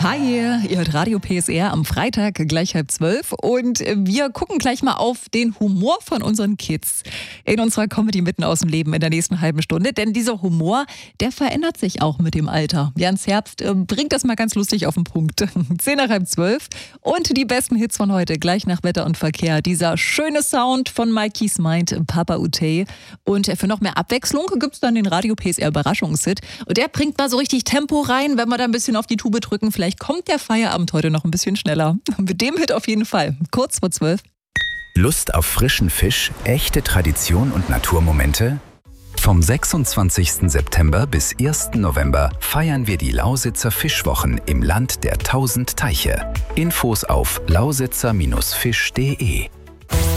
Hi, ihr hört Radio PSR am Freitag gleich 11:30 und wir gucken gleich mal auf den Humor von unseren Kids in unserer Comedy mitten aus dem Leben in der nächsten halben Stunde, denn dieser Humor, der verändert sich auch mit dem Alter. Jans Herbst bringt das mal ganz lustig auf den Punkt. 11:10 und die besten Hits von heute, gleich nach Wetter und Verkehr. Dieser schöne Sound von Mikey's Mind, Papa Utey. Und für noch mehr Abwechslung gibt's dann den Radio PSR Überraschungshit und der bringt mal so richtig Tempo rein, wenn wir da ein bisschen auf die Tube drücken. Vielleicht kommt der Feierabend heute noch ein bisschen schneller. Mit dem Hit auf jeden Fall. Kurz vor 12. Lust auf frischen Fisch, echte Tradition und Naturmomente? Vom 26. September bis 1. November feiern wir die Lausitzer Fischwochen im Land der 1000 Teiche. Infos auf lausitzer-fisch.de